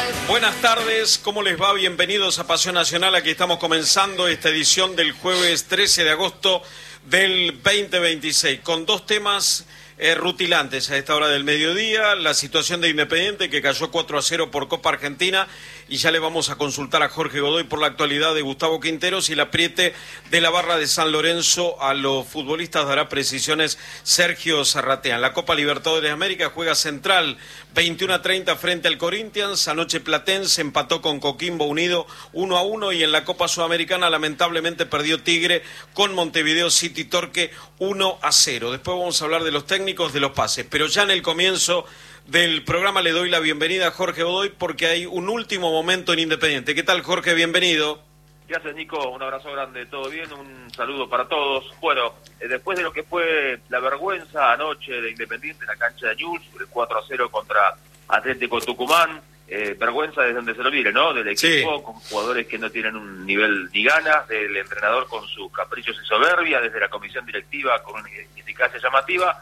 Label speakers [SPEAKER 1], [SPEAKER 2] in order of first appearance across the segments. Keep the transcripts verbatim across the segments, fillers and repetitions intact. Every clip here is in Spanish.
[SPEAKER 1] Buenas tardes, ¿cómo les va? Bienvenidos a Pasión Nacional. Aquí estamos comenzando esta edición del jueves trece de agosto del veinte veintiséis con dos temas eh, rutilantes a esta hora del mediodía. La situación de Independiente, que cayó cuatro a cero por Copa Argentina, y ya le vamos a consultar a Jorge Godoy por la actualidad de Gustavo Quinteros, y el apriete de la barra de San Lorenzo a los futbolistas dará precisiones Sergio Zarratea. En la Copa Libertadores de América juega Central veintiuno a treinta frente al Corinthians. Anoche Platense empató con Coquimbo Unido uno a uno, y en la Copa Sudamericana lamentablemente perdió Tigre con Montevideo City Torque uno a cero. Después vamos a hablar de los técnicos, de los pases, pero ya en el comienzo del programa le doy la bienvenida a Jorge Godoy porque hay un último momento en Independiente. ¿Qué tal, Jorge? Bienvenido.
[SPEAKER 2] ¿Qué haces, Nico? Un abrazo grande, todo bien, un saludo para todos. Bueno, eh, después de lo que fue la vergüenza anoche de Independiente en la cancha de Newell's, el cuatro a cero contra Atlético Tucumán, eh, vergüenza desde donde se lo mire, ¿no? Del equipo, sí, con jugadores que no tienen un nivel ni ganas, del entrenador con sus caprichos y soberbia, desde la comisión directiva con una ineficacia llamativa.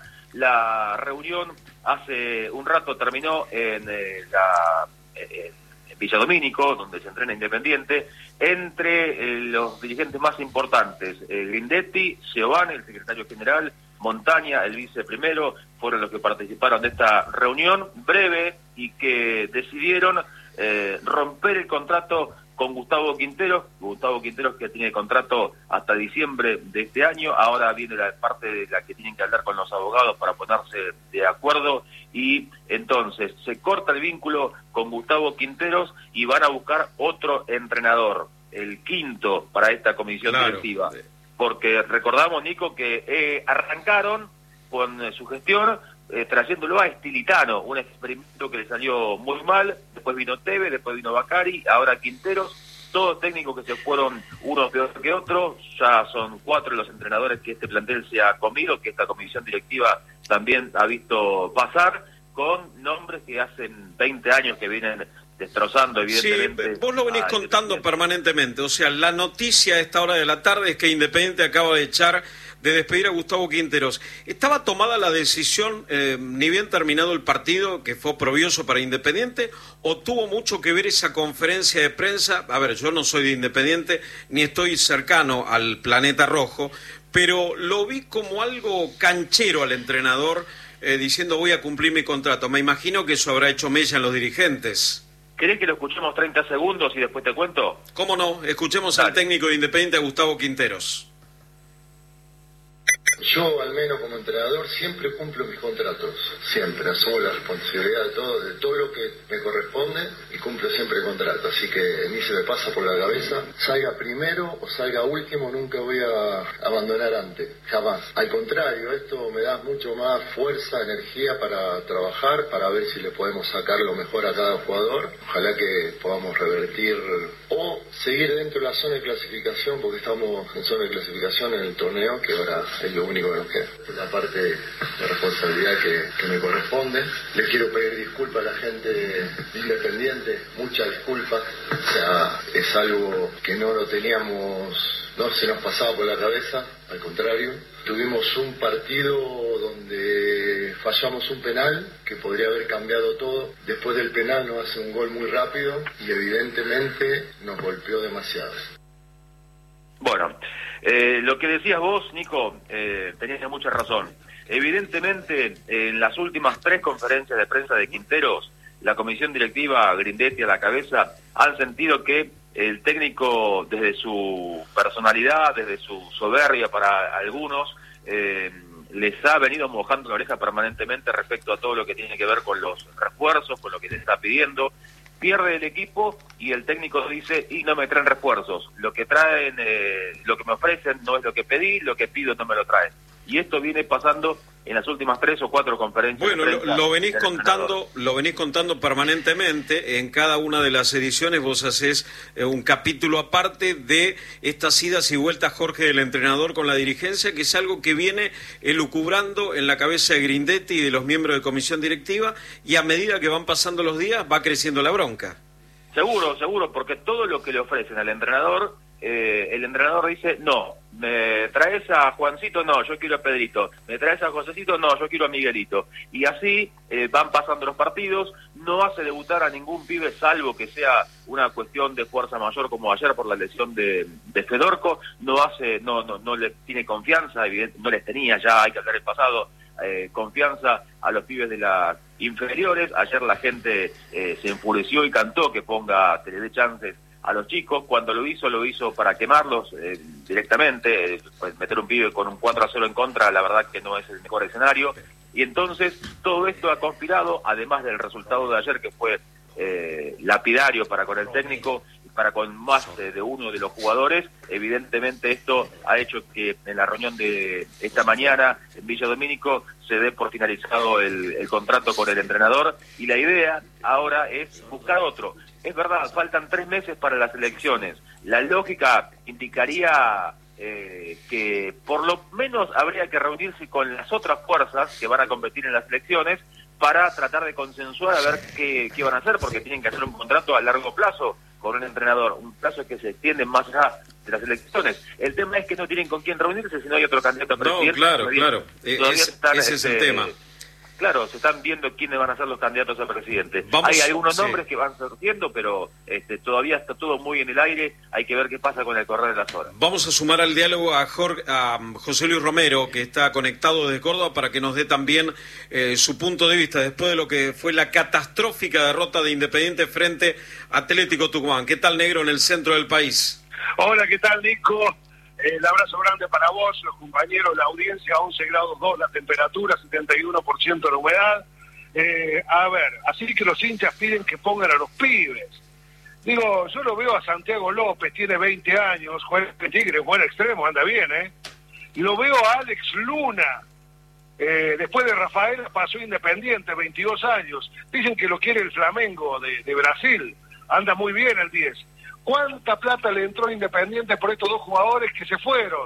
[SPEAKER 2] La reunión hace un rato terminó en eh, la en Villa Domínico, donde se entrena Independiente, entre eh, los dirigentes más importantes, eh, Grindetti, Giovanni, el secretario general, Montaña, el viceprimero, fueron los que participaron de esta reunión breve y que decidieron eh, romper el contrato con Gustavo Quinteros. Gustavo Quinteros, que tiene contrato hasta diciembre de este año. Ahora viene la parte de la que tienen que hablar con los abogados para ponerse de acuerdo, y entonces se corta el vínculo con Gustavo Quinteros y van a buscar otro entrenador, el quinto para esta comisión claro. directiva, porque recordamos, Nico, que eh, arrancaron con eh, su gestión Eh, trayéndolo a Estilitano, un experimento que le salió muy mal. Después vino Tevez, después vino Bacari, ahora Quinteros, todos técnicos que se fueron uno peor que otro. Ya son cuatro los entrenadores que este plantel se ha comido, que esta comisión directiva también ha visto pasar, con nombres que hacen veinte años que vienen destrozando, evidentemente.
[SPEAKER 1] Sí, vos lo venís contando permanentemente. O sea, la noticia a esta hora de la tarde es que Independiente acaba de echar, de despedir a Gustavo Quinteros. ¿Estaba tomada la decisión, eh, ni bien terminado el partido, que fue oprobioso para Independiente, o tuvo mucho que ver esa conferencia de prensa? A ver, yo no soy de Independiente, ni estoy cercano al planeta rojo, pero lo vi como algo canchero al entrenador, eh, diciendo voy a cumplir mi contrato. Me imagino que eso habrá hecho mella en los dirigentes.
[SPEAKER 2] ¿Querés que lo escuchemos treinta segundos y después te cuento?
[SPEAKER 1] ¿Cómo no? Escuchemos Dale. al técnico de Independiente, a Gustavo Quinteros.
[SPEAKER 3] Yo, al menos como entrenador, siempre cumplo mis contratos, siempre asumo la responsabilidad de todo, de todo lo que me corresponde, y cumplo siempre el contrato, así que ni se me pasa por la cabeza, salga primero o salga último, nunca voy a abandonar antes, jamás. Al contrario, esto me da mucho más fuerza, energía para trabajar, para ver si le podemos sacar lo mejor a cada jugador. Ojalá que podamos revertir o seguir dentro de la zona de clasificación, porque estamos en zona de clasificación en el torneo, que ahora es lo único que nos queda. Es la parte de responsabilidad que, que me corresponde. Les quiero pedir disculpas a la gente de Independiente, muchas disculpas. O sea, es algo que no lo teníamos, no se nos pasaba por la cabeza, al contrario. Tuvimos un partido donde fallamos un penal que podría haber cambiado todo. Después del penal nos hace un gol muy rápido y evidentemente nos golpeó demasiado.
[SPEAKER 2] Bueno, eh, lo que decías vos, Nico, eh, tenías mucha razón. Evidentemente, en las últimas tres conferencias de prensa de Quinteros, la comisión directiva, Grindetti a la cabeza, han sentido que el técnico, desde su personalidad, desde su soberbia para algunos, eh, les ha venido mojando la oreja permanentemente respecto a todo lo que tiene que ver con los refuerzos, con lo que se está pidiendo. Pierde el equipo y el técnico dice, y no me traen refuerzos, lo que traen, eh, lo que me ofrecen no es lo que pedí, lo que pido no me lo traen. Y esto viene pasando en las últimas tres o cuatro conferencias.
[SPEAKER 1] Bueno,
[SPEAKER 2] de
[SPEAKER 1] lo, lo venís contando, lo venís contando permanentemente. En cada una de las ediciones vos hacés eh, un capítulo aparte de estas idas y vueltas, Jorge, del entrenador con la dirigencia, que es algo que viene elucubrando en la cabeza de Grindetti y de los miembros de comisión directiva, y a medida que van pasando los días va creciendo la bronca.
[SPEAKER 2] Seguro, seguro, porque todo lo que le ofrecen al entrenador, eh, el entrenador dice, no, me traes a Juancito, no, yo quiero a Pedrito, me traes a Josecito, no, yo quiero a Miguelito. Y así eh, van pasando los partidos, no hace debutar a ningún pibe, salvo que sea una cuestión de fuerza mayor como ayer por la lesión de, de Fedorco, no hace, no, no, no le tiene confianza, evidente, no les tenía ya, hay que hablar el pasado, eh, confianza a los pibes de las inferiores. Ayer la gente eh, se enfureció y cantó que ponga, que le dé chances a los chicos. Cuando lo hizo, lo hizo para quemarlos eh, directamente, eh, pues meter un pibe con un cuatro a cero en contra, la verdad que no es el mejor escenario. Y entonces todo esto ha conspirado, además del resultado de ayer que fue eh, lapidario para con el técnico y para con más eh, de uno de los jugadores. Evidentemente esto ha hecho que en la reunión de esta mañana en Villa Domínico se dé por finalizado el, el contrato con el entrenador, y la idea ahora es buscar otro. Es verdad, faltan tres meses para las elecciones. La lógica indicaría Eh, que por lo menos habría que reunirse con las otras fuerzas que van a competir en las elecciones para tratar de consensuar a ver qué, qué van a hacer, porque tienen que hacer un contrato a largo plazo con un entrenador, un plazo que se extiende más allá de las elecciones. El tema es que no tienen con quién reunirse si no hay otro candidato a presidente.
[SPEAKER 1] No, claro,
[SPEAKER 2] todavía,
[SPEAKER 1] claro,
[SPEAKER 2] todavía
[SPEAKER 1] es,
[SPEAKER 2] están,
[SPEAKER 1] ese es
[SPEAKER 2] este,
[SPEAKER 1] el tema.
[SPEAKER 2] Claro, se están viendo quiénes van a ser los candidatos a presidente.
[SPEAKER 1] Vamos,
[SPEAKER 2] hay algunos
[SPEAKER 1] sí.
[SPEAKER 2] nombres que van surgiendo, pero este, todavía está todo muy en el aire. Hay que ver qué pasa con el correr de las horas.
[SPEAKER 1] Vamos a sumar al diálogo a, Jorge, a José Luis Romero, que está conectado desde Córdoba, para que nos dé también eh, su punto de vista después de lo que fue la catastrófica derrota de Independiente frente a Atlético Tucumán. ¿Qué tal, negro, en el centro del país?
[SPEAKER 4] Hola, ¿qué tal, Nico? El abrazo grande para vos, los compañeros, la audiencia. Once grados dos la temperatura, setenta y uno por ciento la humedad. Eh, a ver, así que los hinchas piden que pongan a los pibes. Digo, yo lo veo a Santiago López, tiene veinte años, juega en Tigre, buen extremo, anda bien, ¿eh? Y lo veo a Alex Luna, eh, después de Rafael pasó Independiente, veintidós años. Dicen que lo quiere el Flamengo de, de Brasil, anda muy bien el diez. ¿Cuánta plata le entró Independiente por estos dos jugadores que se fueron?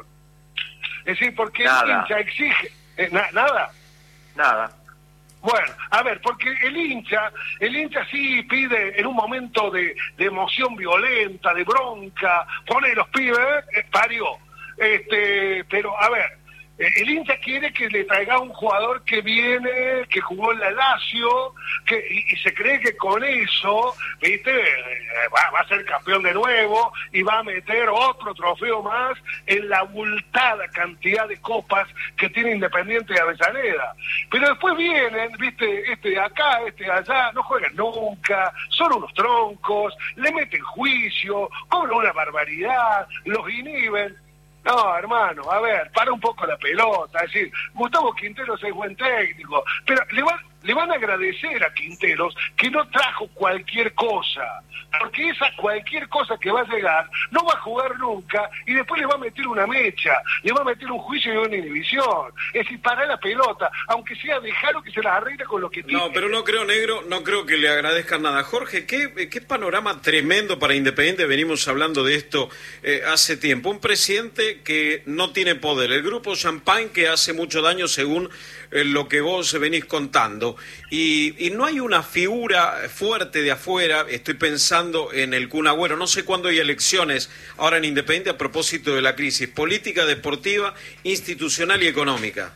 [SPEAKER 4] Es decir, porque
[SPEAKER 2] nada.
[SPEAKER 4] el hincha exige... Eh, na, ¿Nada?
[SPEAKER 2] Nada.
[SPEAKER 4] Bueno, a ver, porque el hincha, el hincha sí pide en un momento de, de emoción violenta, de bronca, pone los pibes, eh, parió. Este, pero, a ver, el hincha quiere que le traiga un jugador que viene, que jugó en la Lazio, que, y, y se cree que con eso, viste, va, va a ser campeón de nuevo y va a meter otro trofeo más en la abultada cantidad de copas que tiene Independiente de Avellaneda. Pero después vienen, viste, este de acá, este de allá, no juegan nunca, son unos troncos, le meten juicio, cobran una barbaridad, los inhiben. No, hermano, a ver, para un poco la pelota, es decir, Gustavo Quinteros es buen técnico, pero le van, le van a agradecer a Quinteros que no trajo cualquier cosa, porque esa cualquier cosa que va a llegar no va a jugar nunca y después le va a meter una mecha, le va a meter un juicio y una inhibición. Es decir, para la pelota, aunque sea dejarlo que se las arregle con lo que tiene.
[SPEAKER 1] No, pero no creo, negro, no creo que le agradezcan nada. Jorge, qué, qué panorama tremendo para Independiente, venimos hablando de esto eh, hace tiempo. Un presidente que no tiene poder, el grupo Champagne que hace mucho daño según eh, lo que vos venís contando, y, y no hay una figura fuerte de afuera. Estoy pensando en el Kun Agüero, no sé cuándo hay elecciones ahora en Independiente a propósito de la crisis política, deportiva, institucional y económica.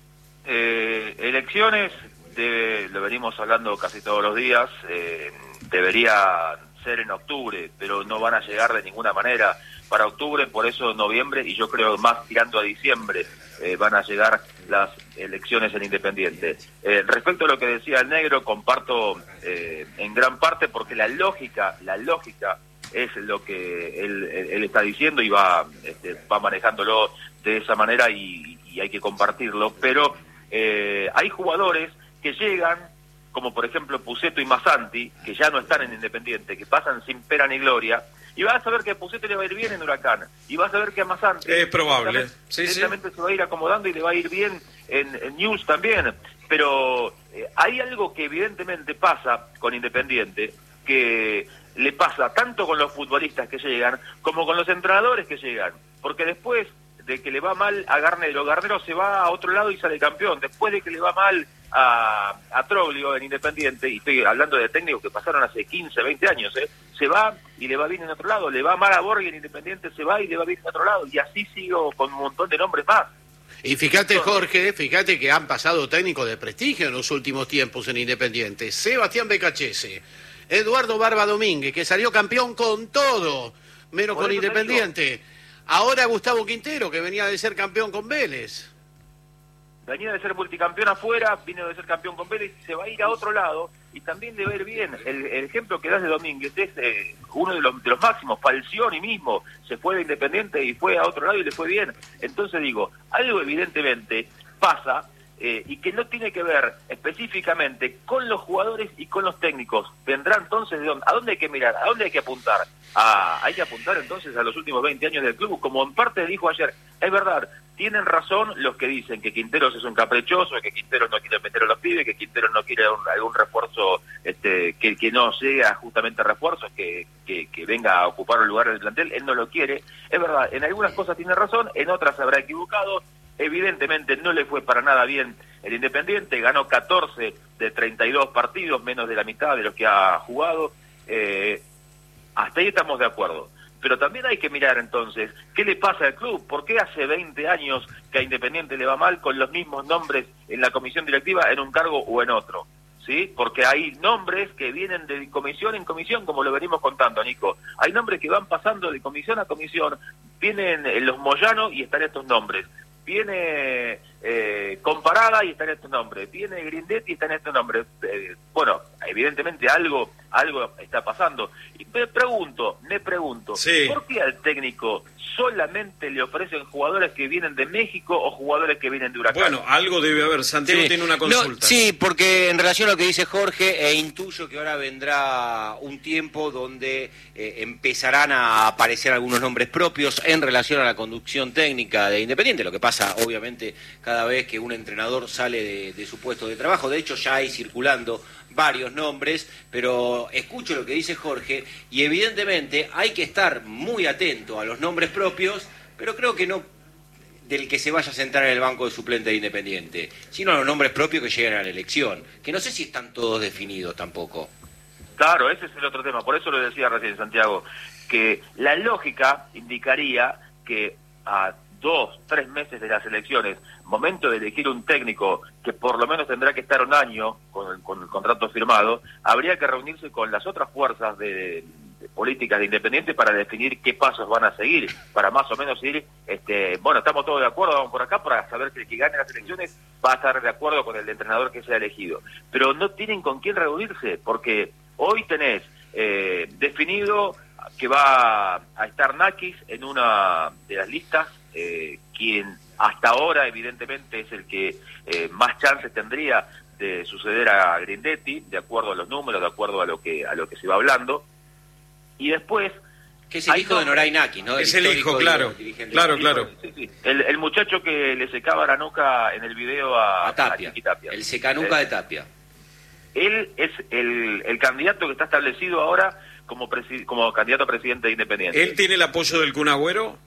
[SPEAKER 2] Eh, elecciones, de, lo venimos hablando casi todos los días, eh, debería ser en octubre, pero no van a llegar de ninguna manera para octubre, por eso noviembre, y yo creo más tirando a diciembre eh, van a llegar las elecciones en Independiente. Eh, respecto a lo que decía el negro, comparto eh, en gran parte, porque la lógica, la lógica es lo que él, él, él está diciendo y va, este, va manejándolo de esa manera y, y hay que compartirlo, pero eh, hay jugadores que llegan, como por ejemplo Pusetto y Massanti, que ya no están en Independiente, que pasan sin pena ni gloria, y vas a ver que a Pusetto le va a ir bien en Huracán, y vas a ver que a Massanti
[SPEAKER 1] es probable, sí,
[SPEAKER 2] lentamente
[SPEAKER 1] sí.
[SPEAKER 2] se va a ir acomodando y le va a ir bien en, en News también, pero eh, hay algo que evidentemente pasa con Independiente, que le pasa tanto con los futbolistas que llegan, como con los entrenadores que llegan, porque después de que le va mal a Garnero, Garnero se va a otro lado y sale campeón, después de que le va mal a, a Troglio en Independiente, y estoy hablando de técnicos que pasaron hace quince, veinte años, ¿eh? Se va y le va bien en otro lado, le va mal a Borghi en Independiente, se va y le va bien en otro lado, y así sigo con un montón de nombres más.
[SPEAKER 5] Y fíjate, Jorge, fíjate que han pasado técnicos de prestigio en los últimos tiempos en Independiente. Sebastián Becachese, Eduardo Barba Domínguez, que salió campeón con todo, menos con Independiente. Ahora Gustavo Quintero, que venía de ser campeón con Vélez.
[SPEAKER 2] Venía de ser multicampeón afuera, vino de ser campeón con Vélez y se va a ir a otro lado y también de ver bien. El, el ejemplo que das de Domínguez es eh, uno de los, de los máximos. Falcioni mismo se fue de Independiente y fue a otro lado y le fue bien. Entonces digo, algo evidentemente pasa eh, y que no tiene que ver específicamente con los jugadores y con los técnicos. Vendrá entonces de dónde, a dónde hay que mirar, a dónde hay que apuntar. Ah, hay que apuntar entonces a los últimos veinte años del club, como en parte dijo ayer. Es verdad, tienen razón los que dicen que Quinteros es un caprichoso, que Quinteros no quiere meter a los pibes, que Quinteros no quiere un, algún refuerzo este, que, que no sea justamente refuerzo, que, que, que venga a ocupar el lugar del plantel. Él no lo quiere. Es verdad, en algunas cosas tiene razón, en otras se habrá equivocado. Evidentemente no le fue para nada bien el Independiente, ganó catorce de treinta y dos partidos, menos de la mitad de los que ha jugado. Eh, hasta ahí estamos de acuerdo. Pero también hay que mirar entonces qué le pasa al club, por qué hace veinte años que a Independiente le va mal con los mismos nombres en la comisión directiva, en un cargo o en otro, ¿sí? Porque hay nombres que vienen de comisión en comisión, como lo venimos contando, Nico. Hay nombres que van pasando de comisión a comisión, vienen los Moyano y están estos nombres. Viene eh, Comparada y está en estos nombres, viene Grindetti y está en estos nombres. Eh, bueno, evidentemente algo algo está pasando. Y me pregunto, me pregunto,
[SPEAKER 1] sí.
[SPEAKER 2] ¿por qué al técnico solamente le ofrecen jugadores que vienen de México o jugadores que vienen de Huracán?
[SPEAKER 1] Bueno, algo debe haber. Santiago
[SPEAKER 6] Sí.
[SPEAKER 1] tiene una consulta.
[SPEAKER 6] No, sí, porque en relación a lo que dice Jorge, e intuyo que ahora vendrá un tiempo donde eh, empezarán a aparecer algunos nombres propios en relación a la conducción técnica de Independiente, lo que pasa obviamente cada vez que un entrenador sale de, de su puesto de trabajo. De hecho ya hay circulando varios nombres, pero escucho lo que dice Jorge y evidentemente hay que estar muy atento a los nombres propios, pero creo que no del que se vaya a sentar en el banco de suplente de Independiente, sino a los nombres propios que lleguen a la elección, que no sé si están todos definidos tampoco.
[SPEAKER 2] Claro, ese es el otro tema, por eso lo decía recién Santiago, que la lógica indicaría que a dos, tres meses de las elecciones, momento de elegir un técnico que por lo menos tendrá que estar un año con el, con el contrato firmado, habría que reunirse con las otras fuerzas de, de políticas de Independiente para definir qué pasos van a seguir, para más o menos ir, este, bueno, estamos todos de acuerdo, vamos por acá para saber si el que gane las elecciones va a estar de acuerdo con el entrenador que sea elegido. Pero no tienen con quién reunirse, porque hoy tenés eh, definido que va a estar Nakis en una de las listas, eh, quien hasta ahora evidentemente es el que eh, más chances tendría de suceder a Grindetti, de acuerdo a los números, de acuerdo a lo que a lo que se va hablando. Y después
[SPEAKER 6] que es el hijo de Noray Nakis, ¿no?
[SPEAKER 1] Es el hijo, claro, claro, claro.
[SPEAKER 2] Sí, sí. El, el muchacho que le secaba la nuca en el video a,
[SPEAKER 6] a Tapia,
[SPEAKER 2] a Chiqui Tapia.
[SPEAKER 6] El secanuca
[SPEAKER 2] eh,
[SPEAKER 6] de Tapia.
[SPEAKER 2] Él es el, el candidato que está establecido ahora como presi como candidato a presidente de Independiente.
[SPEAKER 1] ¿Él tiene el apoyo del Kun Agüero?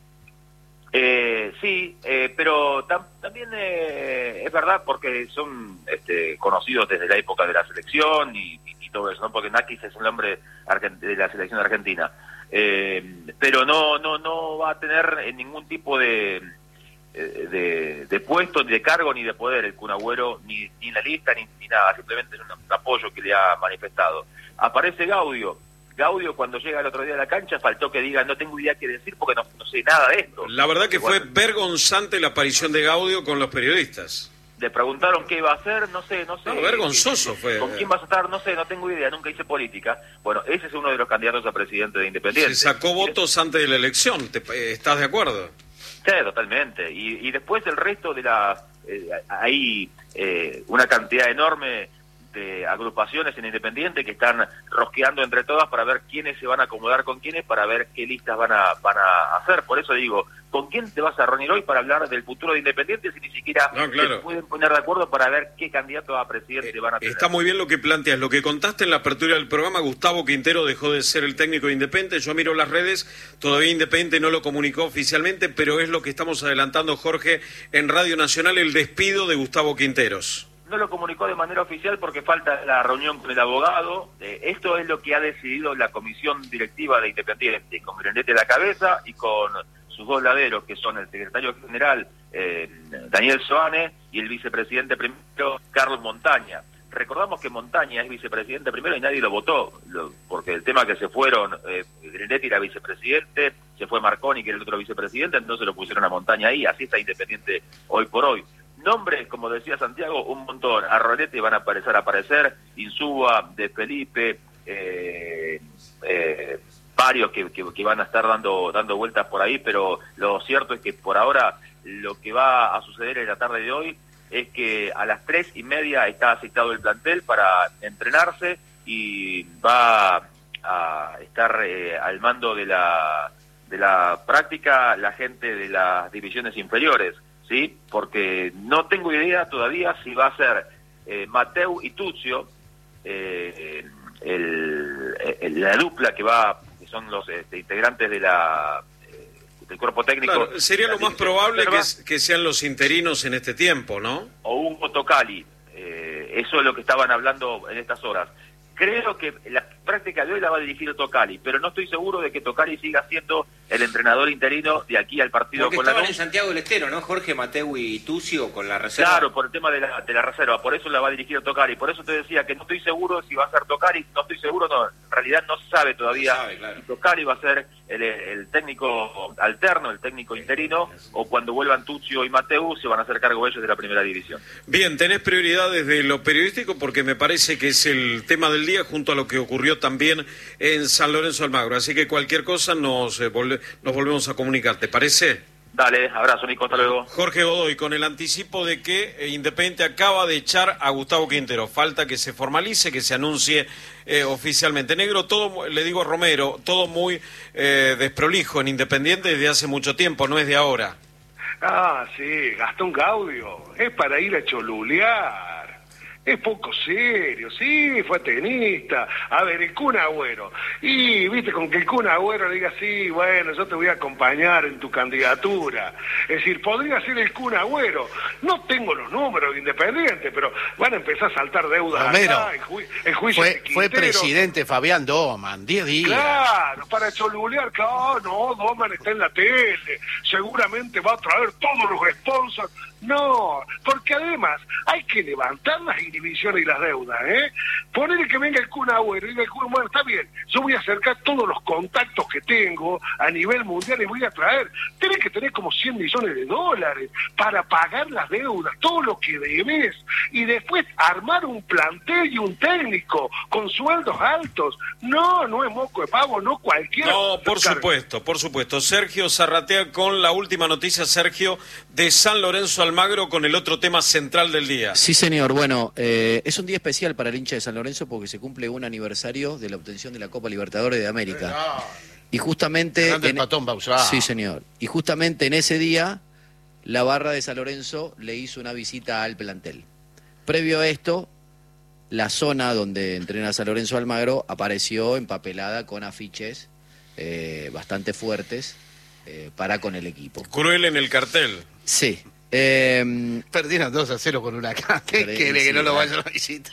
[SPEAKER 2] Eh, sí, eh, pero tam también eh, es verdad porque son este, conocidos desde la época de la selección y, y, y todo eso, ¿no? Porque Nakis es un hombre de la selección argentina, eh, pero no no no va a tener ningún tipo de de, de puesto, ni de cargo, ni de poder el Kun Agüero, ni, ni en la lista, ni, ni nada, simplemente es un, un apoyo que le ha manifestado. Aparece Gaudio. Gaudio cuando llega el otro día a la cancha faltó que diga no tengo idea qué decir porque no, no sé nada de esto.
[SPEAKER 1] La verdad que
[SPEAKER 2] bueno,
[SPEAKER 1] fue vergonzante la aparición de Gaudio con los periodistas.
[SPEAKER 2] Le preguntaron qué iba a hacer, no sé, no sé.
[SPEAKER 1] No, vergonzoso fue.
[SPEAKER 2] ¿Con quién vas a estar? No sé, no tengo idea, nunca hice política. Bueno, ese es uno de los candidatos a presidente de Independiente.
[SPEAKER 1] Se sacó votos antes de la elección, ¿te, ¿estás de acuerdo?
[SPEAKER 2] Sí, totalmente. Y, y después el resto de la... Eh, hay eh, una cantidad enorme de agrupaciones en Independiente que están rosqueando entre todas para ver quiénes se van a acomodar con quiénes, para ver qué listas van a van a hacer. Por eso digo, ¿con quién te vas a reunir hoy para hablar del futuro de Independiente si ni siquiera
[SPEAKER 1] no, claro.
[SPEAKER 2] se pueden poner de acuerdo para ver qué candidato a presidente
[SPEAKER 1] eh,
[SPEAKER 2] van a tener?
[SPEAKER 1] Está muy bien lo que planteas. Lo que contaste en la apertura del programa, Gustavo Quintero dejó de ser el técnico de Independiente. Yo miro las redes, todavía Independiente no lo comunicó oficialmente, pero es lo que estamos adelantando, Jorge, en Radio Nacional, el despido de Gustavo Quinteros.
[SPEAKER 2] No lo comunicó de manera oficial porque falta la reunión con el abogado. Eh, esto es lo que ha decidido la comisión directiva de Independiente, con Grindetti a la cabeza y con sus dos laderos, que son el secretario general eh, Daniel Soane y el vicepresidente primero, Carlos Montaña. Recordamos que Montaña es vicepresidente primero y nadie lo votó, lo, porque el tema que se fueron, eh, Grindetti era vicepresidente, se fue Marconi, que era el otro vicepresidente, entonces lo pusieron a Montaña ahí, así está Independiente hoy por hoy. Nombres, como decía Santiago, un montón. A Rolete van a aparecer, a aparecer, Insúa, De Felipe, eh, eh, varios que, que, que van a estar dando, dando vueltas por ahí, pero lo cierto es que por ahora lo que va a suceder en la tarde de hoy es que a las tres y media está citado el plantel para entrenarse y va a estar eh, al mando de la de la práctica la gente de las divisiones inferiores, ¿sí? Porque no tengo idea todavía si va a ser eh, Mateu y Tuccio, eh, el, el, la dupla que va, que son los este, integrantes de la del cuerpo técnico.
[SPEAKER 1] Claro, sería lo más probable que, que sean los interinos en este tiempo, ¿no?
[SPEAKER 2] O Hugo Tocali, eh, eso es lo que estaban hablando en estas horas. Creo que la práctica de hoy la va a dirigir Tocali, pero no estoy seguro de que Tocali siga siendo el entrenador interino de aquí al partido
[SPEAKER 6] Porque
[SPEAKER 2] con
[SPEAKER 6] estaban
[SPEAKER 2] la
[SPEAKER 6] en Santiago del Estero, ¿no? Jorge, Mateu y Tuccio con la reserva.
[SPEAKER 2] Claro, por el tema de la, de la reserva, por eso la va a dirigir Tocali. Por eso te decía que no estoy seguro si va a ser Tocali, no estoy seguro, no, en realidad no se sabe todavía
[SPEAKER 6] No se sabe, claro.
[SPEAKER 2] si Tocali va a ser el, el técnico alterno, el técnico interino, o cuando vuelvan Tuccio y Mateu se van a hacer cargo ellos de la primera división.
[SPEAKER 1] Bien, tenés prioridad desde lo periodístico porque me parece que es el tema del día junto a lo que ocurrió también en San Lorenzo Almagro, así que cualquier cosa nos, eh, volve, nos volvemos a comunicar, ¿te parece?
[SPEAKER 2] Dale, abrazo Nico, hasta luego.
[SPEAKER 1] Jorge Godoy, con el anticipo de que eh, Independiente acaba de echar a Gustavo Quintero, falta que se formalice, que se anuncie eh, oficialmente. Negro, todo, le digo a Romero, todo muy eh, desprolijo en Independiente desde hace mucho tiempo, no es de ahora.
[SPEAKER 4] Ah, sí, Gastón Gaudio, es para ir a cholulear. Es poco serio, sí, fue tenista. A ver, el Kun Agüero. Y, viste, con que el Kun Agüero diga, sí, bueno, yo te voy a acompañar en tu candidatura. Es decir, podría ser el Kun Agüero. No tengo los números de Independiente, pero van a empezar a saltar deudas
[SPEAKER 5] Romero,
[SPEAKER 4] acá, el, ju el juicio
[SPEAKER 5] fue,
[SPEAKER 4] de Quintero.
[SPEAKER 5] fue presidente Fabián Doman, diez días.
[SPEAKER 4] Claro, para cholulear, claro, no, Doman está en la tele, seguramente va a traer todos los sponsors. No, porque además hay que levantar las inhibiciones y las deudas, ¿eh? Poner que venga el Kun Agüero y diga el Kun, bueno, está bien, yo voy a acercar todos los contactos que tengo a nivel mundial y voy a traer. Tenés que tener como cien millones de dólares para pagar las deudas, todo lo que debes, y después armar un plantel y un técnico con sueldos altos. No, no es moco de pavo, no cualquiera.
[SPEAKER 1] No, por supuesto, por supuesto. Sergio Zarratea con la última noticia, Sergio, de San Lorenzo Almagro con el otro tema central del día.
[SPEAKER 7] Sí, señor. Bueno, eh, es un día especial para el hincha de San Lorenzo porque se cumple un aniversario de la obtención de la Copa Libertadores de América. Y justamente...
[SPEAKER 5] En... Patón Bausá.
[SPEAKER 7] Sí, señor. Y justamente en ese día, la barra de San Lorenzo le hizo una visita al plantel. Previo a esto, la zona donde entrena San Lorenzo Almagro apareció empapelada con afiches eh, bastante fuertes eh, para con el equipo.
[SPEAKER 1] Cruel en el cartel.
[SPEAKER 7] Sí. Eh,
[SPEAKER 5] Perdieron dos a cero con Huracán. ¿Qué quiere que no lo vayan a visitar?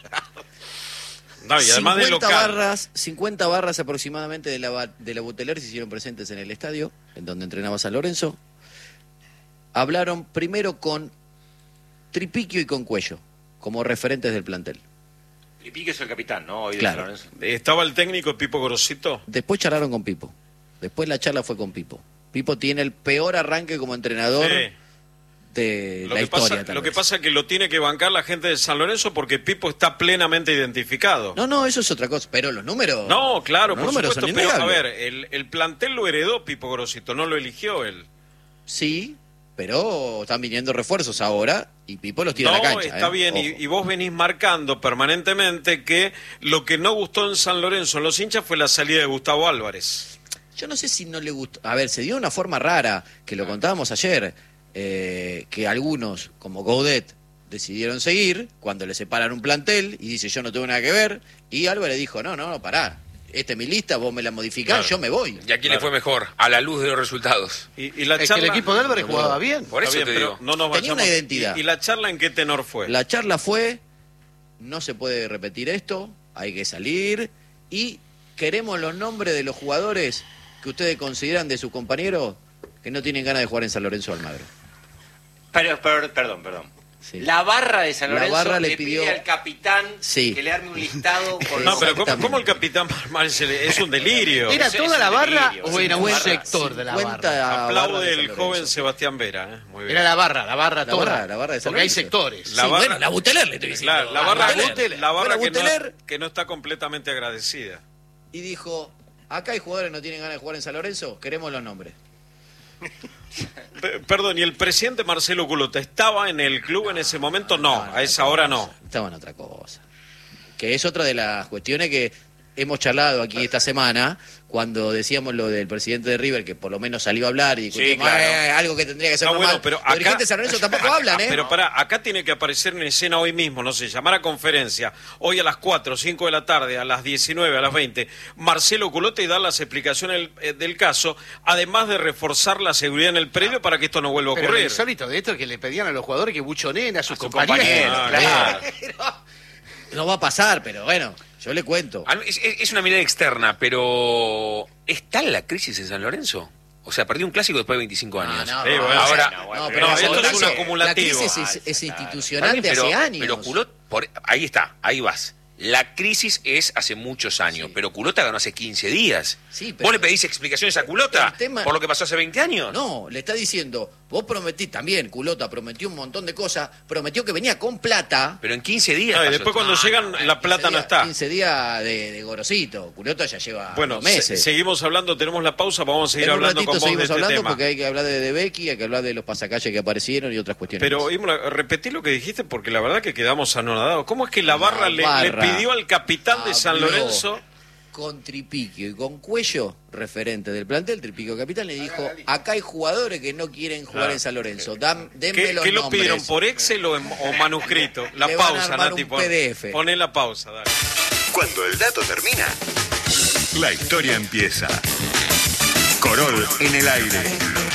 [SPEAKER 1] No, y además de local.
[SPEAKER 7] barras, cincuenta barras aproximadamente de la, de la Buteler se hicieron presentes en el estadio, en donde entrenaba San Lorenzo. Hablaron primero con Tripiquio y con Cuello, como referentes del plantel.
[SPEAKER 6] Tripiquio es el capitán, ¿no? Hoy de
[SPEAKER 7] Claro.
[SPEAKER 6] San Lorenzo.
[SPEAKER 1] ¿Estaba el técnico Pipo Grosito?
[SPEAKER 7] Después charlaron con Pipo. Después la charla fue con Pipo. Pipo tiene el peor arranque como entrenador
[SPEAKER 1] Sí.
[SPEAKER 7] de
[SPEAKER 1] Lo
[SPEAKER 7] la
[SPEAKER 1] que,
[SPEAKER 7] historia.
[SPEAKER 1] pasa,
[SPEAKER 7] tal
[SPEAKER 1] lo que
[SPEAKER 7] vez.
[SPEAKER 1] pasa es que lo tiene que bancar la gente de San Lorenzo porque Pipo está plenamente identificado.
[SPEAKER 7] No, no, eso es otra cosa. Pero los números...
[SPEAKER 1] No, claro,
[SPEAKER 7] los
[SPEAKER 1] por
[SPEAKER 7] números
[SPEAKER 1] supuesto,
[SPEAKER 7] son
[SPEAKER 1] pero a
[SPEAKER 7] innegables.
[SPEAKER 1] ver, el, el plantel lo heredó Pipo Grosito, no lo eligió él.
[SPEAKER 7] Sí, pero están viniendo refuerzos ahora y Pipo los tira
[SPEAKER 1] No,
[SPEAKER 7] a la cancha.
[SPEAKER 1] está
[SPEAKER 7] ¿eh?
[SPEAKER 1] bien, y,
[SPEAKER 7] Ojo.
[SPEAKER 1] y vos venís marcando permanentemente que lo que no gustó en San Lorenzo en los hinchas fue la salida de Gustavo Álvarez.
[SPEAKER 7] Yo no sé si no le gustó. A ver, se dio de una forma rara, que lo contábamos ayer, eh, que algunos, como Gaudet, decidieron seguir cuando le separan un plantel y dice yo no tengo nada que ver, y Álvarez dijo, no, no, no, pará, esta es mi lista, vos me la modificás,
[SPEAKER 8] Claro.
[SPEAKER 7] yo me voy.
[SPEAKER 8] ¿Y a quién
[SPEAKER 1] Claro.
[SPEAKER 8] le fue mejor? A la luz de los resultados.
[SPEAKER 1] Y, y la
[SPEAKER 5] Es
[SPEAKER 1] charla...
[SPEAKER 5] que el equipo de Álvarez jugaba bien.
[SPEAKER 8] Por
[SPEAKER 1] Está
[SPEAKER 8] eso
[SPEAKER 1] bien,
[SPEAKER 8] te
[SPEAKER 1] pero
[SPEAKER 8] digo.
[SPEAKER 1] no nos
[SPEAKER 7] Tenía una
[SPEAKER 1] vayamos-
[SPEAKER 7] identidad.
[SPEAKER 1] ¿Y, y la charla en qué tenor fue?
[SPEAKER 7] La charla fue, no se puede repetir esto, hay que salir, y queremos los nombres de los jugadores que ustedes consideran de sus compañeros que no tienen ganas de jugar en San Lorenzo Almagro.
[SPEAKER 6] Pero, pero, perdón, perdón.
[SPEAKER 7] Sí.
[SPEAKER 6] La barra de San Lorenzo
[SPEAKER 7] La barra le
[SPEAKER 6] le
[SPEAKER 7] pidió-
[SPEAKER 6] pide al capitán
[SPEAKER 7] Sí.
[SPEAKER 6] que le arme un listado con
[SPEAKER 1] No,
[SPEAKER 6] los-
[SPEAKER 1] pero ¿cómo,
[SPEAKER 7] Exactamente.
[SPEAKER 1] cómo el capitán Marmán es un delirio?
[SPEAKER 5] ¿Era
[SPEAKER 6] Es-
[SPEAKER 5] toda
[SPEAKER 6] es
[SPEAKER 5] la
[SPEAKER 6] un
[SPEAKER 5] barra
[SPEAKER 6] delirio,
[SPEAKER 5] o
[SPEAKER 6] es
[SPEAKER 5] era
[SPEAKER 6] un
[SPEAKER 5] un
[SPEAKER 6] barra,
[SPEAKER 5] sector de la
[SPEAKER 7] cincuenta
[SPEAKER 5] barra?
[SPEAKER 7] barra
[SPEAKER 1] Aplaude
[SPEAKER 7] de San
[SPEAKER 1] el
[SPEAKER 7] Lorenzo.
[SPEAKER 1] joven Sebastián Vera, ¿eh? Muy bien.
[SPEAKER 5] Era la barra, la barra
[SPEAKER 7] La
[SPEAKER 5] toda.
[SPEAKER 7] barra, la barra de San
[SPEAKER 5] Porque hay
[SPEAKER 7] Lorenzo.
[SPEAKER 5] sectores.
[SPEAKER 1] La
[SPEAKER 7] Sí,
[SPEAKER 1] barra-
[SPEAKER 7] bueno, la Buteler le estoy diciendo.
[SPEAKER 1] La, la
[SPEAKER 7] Ah,
[SPEAKER 1] barra,
[SPEAKER 7] Buteler.
[SPEAKER 1] la barra
[SPEAKER 7] Bueno,
[SPEAKER 1] que, no,
[SPEAKER 7] Buteler,
[SPEAKER 1] que no está completamente agradecida.
[SPEAKER 7] y dijo, acá hay jugadores que no tienen ganas de jugar en San Lorenzo, queremos los nombres.
[SPEAKER 1] Pe- Perdón, ¿y el presidente Marcelo Culota estaba en el club en ese momento? No, a esa hora no.
[SPEAKER 7] Estaba en otra cosa. Que es otra de las cuestiones que hemos charlado aquí esta semana, cuando decíamos lo del presidente de River, que por lo menos salió a hablar y discutimos,
[SPEAKER 6] claro.
[SPEAKER 7] "Eh, algo que tendría que ser
[SPEAKER 1] No,
[SPEAKER 7] normal".
[SPEAKER 1] bueno, pero
[SPEAKER 7] Los
[SPEAKER 1] acá-
[SPEAKER 7] dirigentes de San Lorenzo tampoco hablan, ¿eh?
[SPEAKER 1] Pero pará, acá tiene que aparecer en escena hoy mismo, no sé, llamar a conferencia, hoy a las cuatro, cinco de la tarde, a las diecinueve, a las veinte, Marcelo Culota y dar las explicaciones del, eh, del caso, además de reforzar la seguridad en el predio para que esto no vuelva a
[SPEAKER 5] Pero lo
[SPEAKER 1] ocurrir.
[SPEAKER 5] insólito de esto es que le pedían a los jugadores que buchoneen a sus
[SPEAKER 6] A sus
[SPEAKER 5] compañeros.
[SPEAKER 6] compañeros,
[SPEAKER 1] Ah,
[SPEAKER 6] claro.
[SPEAKER 7] No va a pasar, pero bueno, yo le cuento.
[SPEAKER 8] Al- Es, es- es una mirada externa, pero ¿está la crisis en San Lorenzo? O sea, perdió un clásico después de veinticinco
[SPEAKER 7] No,
[SPEAKER 8] años.
[SPEAKER 7] no,
[SPEAKER 1] Sí,
[SPEAKER 7] no,
[SPEAKER 1] bueno,
[SPEAKER 7] no,
[SPEAKER 8] ahora-
[SPEAKER 7] no,
[SPEAKER 6] bueno,
[SPEAKER 7] pero
[SPEAKER 1] no,
[SPEAKER 7] la
[SPEAKER 1] esto es
[SPEAKER 7] crisis-
[SPEAKER 1] un acumulativo.
[SPEAKER 7] La crisis es, es
[SPEAKER 8] Está
[SPEAKER 7] institucional
[SPEAKER 8] bien,
[SPEAKER 7] de
[SPEAKER 8] pero,
[SPEAKER 7] hace años.
[SPEAKER 8] pero Culot, por, ahí está, ahí vas. La crisis es hace muchos años,
[SPEAKER 7] Sí.
[SPEAKER 8] pero Culota ganó hace quince días.
[SPEAKER 7] Sí, pero-
[SPEAKER 8] ¿Vos le pedís explicaciones a Culota
[SPEAKER 7] El tema-
[SPEAKER 8] por lo que pasó hace veinte años?
[SPEAKER 7] No, le está diciendo, vos prometí también, Culota prometió un montón de cosas, prometió que venía con plata.
[SPEAKER 8] Pero en quince días.
[SPEAKER 1] Ah, y
[SPEAKER 8] pasó
[SPEAKER 1] después
[SPEAKER 8] esto.
[SPEAKER 1] cuando llegan, la plata
[SPEAKER 7] quince
[SPEAKER 1] no
[SPEAKER 7] días-
[SPEAKER 1] está.
[SPEAKER 7] quince días de, de gorosito. Culota ya lleva
[SPEAKER 1] Bueno,
[SPEAKER 7] dos
[SPEAKER 1] se-
[SPEAKER 7] meses.
[SPEAKER 1] seguimos hablando, tenemos la pausa, vamos a seguir
[SPEAKER 7] En un
[SPEAKER 1] hablando
[SPEAKER 7] ratito
[SPEAKER 1] con vos de
[SPEAKER 7] seguimos
[SPEAKER 1] este
[SPEAKER 7] hablando
[SPEAKER 1] tema.
[SPEAKER 7] porque hay que hablar de, de Becky, hay que hablar de los pasacalles que aparecieron y otras cuestiones.
[SPEAKER 1] Pero,
[SPEAKER 7] más.
[SPEAKER 1] Imola, repetí lo que dijiste porque la verdad que quedamos anonadados. ¿Cómo es que la barra, le, le
[SPEAKER 7] barra
[SPEAKER 1] pidió al capitán de San
[SPEAKER 7] habló
[SPEAKER 1] Lorenzo?
[SPEAKER 7] con Tripiquio y con Cuello, referente del plantel, Tripiquio capitán, le dijo, acá hay jugadores que no quieren jugar
[SPEAKER 1] Ah.
[SPEAKER 7] en San Lorenzo, Dam, denme
[SPEAKER 1] ¿Qué,
[SPEAKER 7] los
[SPEAKER 1] qué lo
[SPEAKER 7] nombres.
[SPEAKER 1] pidieron? ¿Por Excel o, en- o manuscrito? La
[SPEAKER 7] Le van a
[SPEAKER 1] pausa,
[SPEAKER 7] armar
[SPEAKER 1] Nati.
[SPEAKER 7] un
[SPEAKER 1] pon-
[SPEAKER 7] P D F.
[SPEAKER 1] Poné la pausa, dale.
[SPEAKER 9] Cuando el dato termina, la historia empieza. Corol en el aire.